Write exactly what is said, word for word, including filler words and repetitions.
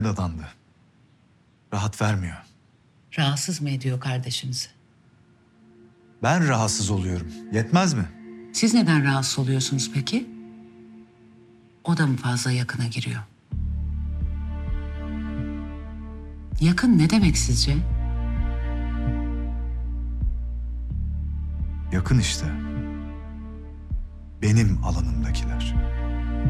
dadandı. Rahat vermiyor. Rahatsız mı ediyor kardeşinizi? Ben rahatsız oluyorum. Yetmez mi? Siz neden rahatsız oluyorsunuz peki? O da mı fazla yakına giriyor? Yakın ne demek sizce? Yakın işte. Benim alanımdakiler.